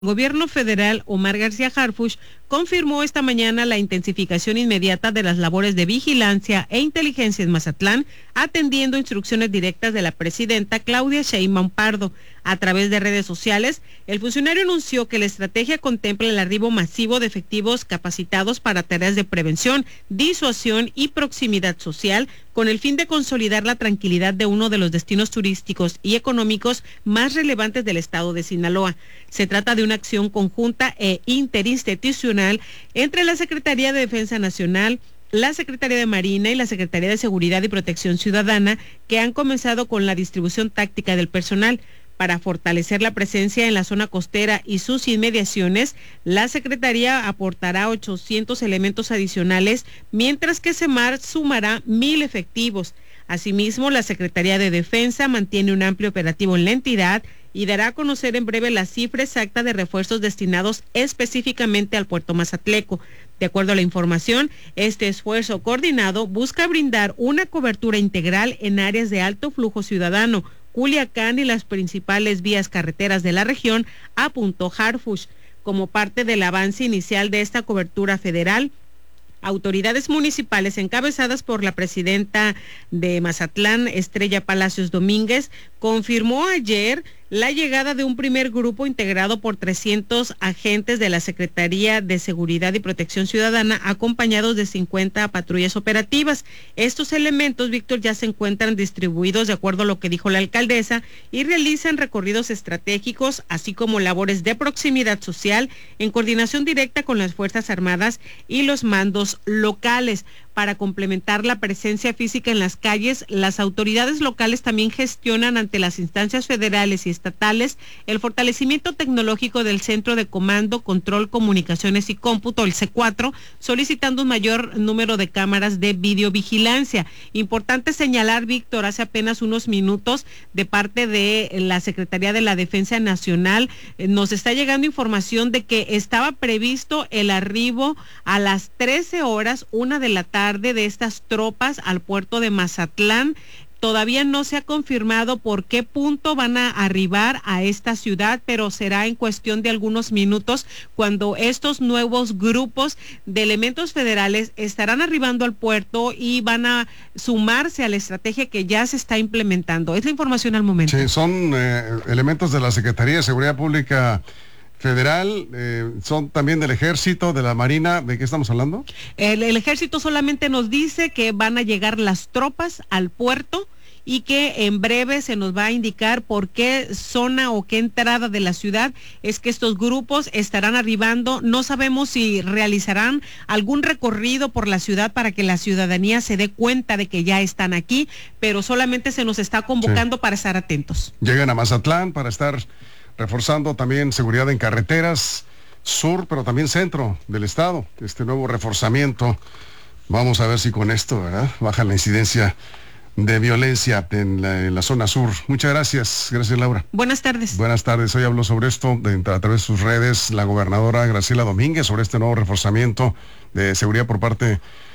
Gobierno federal Omar García Harfuch confirmó esta mañana la intensificación inmediata de las labores de vigilancia e inteligencia en Mazatlán, atendiendo instrucciones directas de la presidenta Claudia Sheinbaum Pardo. A través de redes sociales, el funcionario anunció que la estrategia contempla el arribo masivo de efectivos capacitados para tareas de prevención, disuasión y proximidad social, con el fin de consolidar la tranquilidad de uno de los destinos turísticos y económicos más relevantes del estado de Sinaloa. Se trata de una acción conjunta e interinstitucional entre la Secretaría de Defensa Nacional, la Secretaría de Marina y la Secretaría de Seguridad y Protección Ciudadana, que han comenzado con la distribución táctica del personal. Para fortalecer la presencia en la zona costera y sus inmediaciones, la Secretaría aportará 800 elementos adicionales, mientras que Semar sumará 1,000 efectivos. Asimismo, la Secretaría de Defensa mantiene un amplio operativo en la entidad y dará a conocer en breve la cifra exacta de refuerzos destinados específicamente al puerto mazatleco. De acuerdo a la información, este esfuerzo coordinado busca brindar una cobertura integral en áreas de alto flujo ciudadano, Culiacán y las principales vías carreteras de la región, apuntó Harfuch. Como parte del avance inicial de esta cobertura federal, autoridades municipales encabezadas por la presidenta de Mazatlán, Estrella Palacios Domínguez, confirmó ayer la llegada de un primer grupo integrado por 300 agentes de la Secretaría de Seguridad y Protección Ciudadana, acompañados de 50 patrullas operativas. Estos elementos, Víctor, ya se encuentran distribuidos de acuerdo a lo que dijo la alcaldesa y realizan recorridos estratégicos, así como labores de proximidad social en coordinación directa con las Fuerzas Armadas y los mandos locales. Para complementar la presencia física en las calles, las autoridades locales también gestionan ante las instancias federales y estatales el fortalecimiento tecnológico del Centro de Comando, Control, Comunicaciones y Cómputo, el C4, solicitando un mayor número de cámaras de videovigilancia. Importante señalar, Víctor, hace apenas unos minutos, de parte de la Secretaría de la Defensa Nacional, nos está llegando información de que estaba previsto el arribo a las 13 horas, 1 de la tarde, de estas tropas al puerto de Mazatlán. Todavía no se ha confirmado por qué punto van a arribar a esta ciudad, pero será en cuestión de algunos minutos cuando estos nuevos grupos de elementos federales estarán arribando al puerto y van a sumarse a la estrategia que ya se está implementando. Es la información al momento. Sí, son elementos de la Secretaría de Seguridad Pública Federal, son también del Ejército, de la Marina. ¿De qué estamos hablando? El Ejército solamente nos dice que van a llegar las tropas al puerto y que en breve se nos va a indicar por qué zona o qué entrada de la ciudad es que estos grupos estarán arribando. No sabemos si realizarán algún recorrido por la ciudad para que la ciudadanía se dé cuenta de que ya están aquí, pero solamente se nos está convocando para estar atentos. Llegan a Mazatlán para estar reforzando también seguridad en carreteras sur, pero también centro del estado. Este nuevo reforzamiento, vamos a ver si con esto, ¿verdad?, baja la incidencia de violencia en la zona sur. Muchas gracias. Gracias, Laura. Buenas tardes. Buenas tardes. Hoy habló sobre esto a través de sus redes la gobernadora Graciela Domínguez, sobre este nuevo reforzamiento de seguridad por parte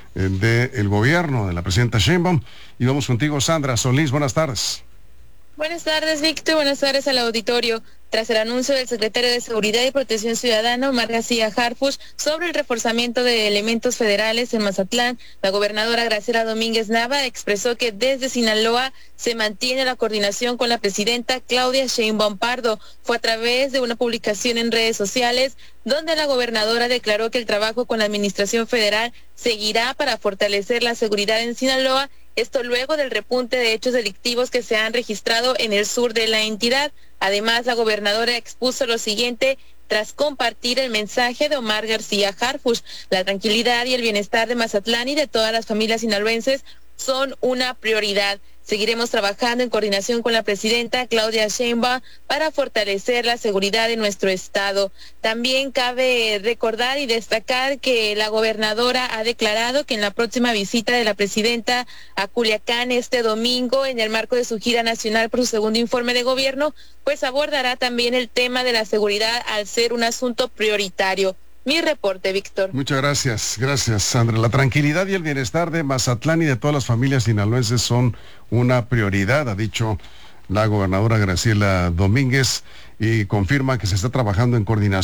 del gobierno de la presidenta Sheinbaum. Y vamos contigo, Sandra Solís. Buenas tardes. Buenas tardes, Víctor. Buenas tardes al auditorio. Tras el anuncio del secretario de Seguridad y Protección Ciudadana, Omar García Harfuch, sobre el reforzamiento de elementos federales en Mazatlán, la gobernadora Graciela Domínguez Nava expresó que desde Sinaloa se mantiene la coordinación con la presidenta Claudia Sheinbaum Pardo. Fue a través de una publicación en redes sociales donde la gobernadora declaró que el trabajo con la administración federal seguirá para fortalecer la seguridad en Sinaloa. Esto luego del repunte de hechos delictivos que se han registrado en el sur de la entidad. Además, la gobernadora expuso lo siguiente tras compartir el mensaje de Omar García Harfuch: la tranquilidad y el bienestar de Mazatlán y de todas las familias sinaloenses son una prioridad. Seguiremos trabajando en coordinación con la presidenta Claudia Sheinbaum para fortalecer la seguridad de nuestro estado. También cabe recordar y destacar que la gobernadora ha declarado que en la próxima visita de la presidenta a Culiacán este domingo, en el marco de su gira nacional por su segundo informe de gobierno, pues abordará también el tema de la seguridad al ser un asunto prioritario. Mi reporte, Víctor. Muchas gracias, Sandra. La tranquilidad y el bienestar de Mazatlán y de todas las familias sinaloenses son una prioridad, ha dicho la gobernadora Graciela Domínguez y confirma que se está trabajando en coordinación